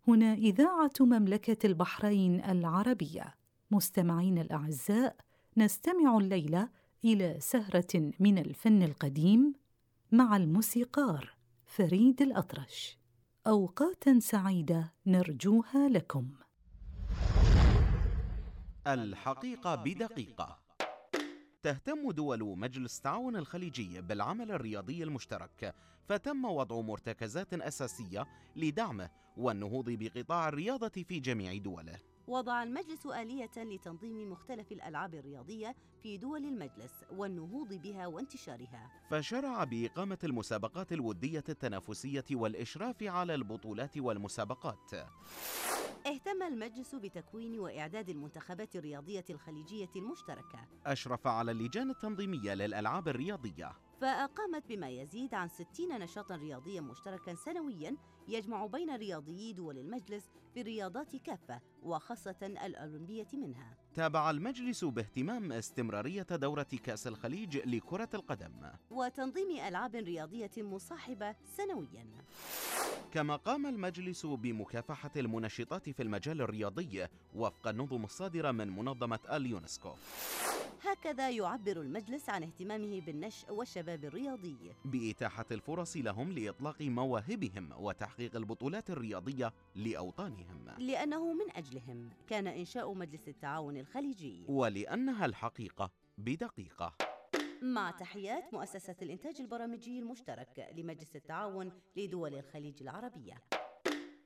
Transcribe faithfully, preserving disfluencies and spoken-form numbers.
هنا إذاعة مملكة البحرين العربية. مستمعين الأعزاء، نستمع الليلة إلى سهرة من الفن القديم مع الموسيقار فريد الأطرش. أوقاتاً سعيدة نرجوها لكم. الحقيقة بدقيقة. تهتم دول مجلس التعاون الخليجي بالعمل الرياضي المشترك، فتم وضع مرتكزات أساسية لدعمه والنهوض بقطاع الرياضة في جميع دوله. وضع المجلس آلية لتنظيم مختلف الألعاب الرياضية في دول المجلس والنهوض بها وانتشارها، فشرع بإقامة المسابقات الودية التنافسية والإشراف على البطولات والمسابقات. اهتم المجلس بتكوين وإعداد المنتخبات الرياضية الخليجية المشتركة، أشرف على اللجان التنظيمية للألعاب الرياضية، فأقامت بما يزيد عن ستين نشاطاً رياضياً مشتركاً سنوياً يجمع بين رياضيي دول المجلس في الرياضات كافة وخاصة الأولمبية منها. تابع المجلس باهتمام استمرارية دورة كأس الخليج لكرة القدم وتنظيم ألعاب رياضية مصاحبة سنوياً. كما قام المجلس بمكافحة المنشطات في المجال الرياضي وفق النظم الصادرة من منظمة اليونسكو. هكذا يعبر المجلس عن اهتمامه بالنشء والشباب الرياضي بإتاحة الفرص لهم لإطلاق مواهبهم وتحقيق البطولات الرياضية لأوطانهم، لأنه من أجلهم كان إنشاء مجلس التعاون الخليجي، ولأنها الحقيقة بدقيقة. مع تحيات مؤسسة الإنتاج البرامجي المشترك لمجلس التعاون لدول الخليج العربية.